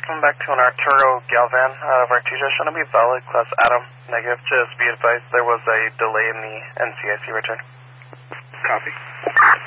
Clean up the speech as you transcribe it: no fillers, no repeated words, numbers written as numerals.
coming back to an Arturo Galvan of Artesia. Showing to be valid, class Adam, negative. Just be advised there was a delay in the NCIC return. Copy.